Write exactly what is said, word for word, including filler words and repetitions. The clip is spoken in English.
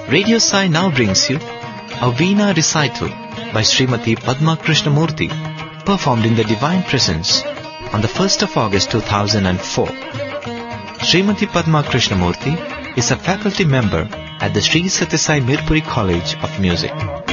Radio Sai now brings you a Veena recital by Srimati Padma Krishnamurti, performed in the Divine Presence on the first of August two thousand four. Srimati Padma Krishnamurti is a faculty member at the Sri Sathya Sai Mirpuri College of Music.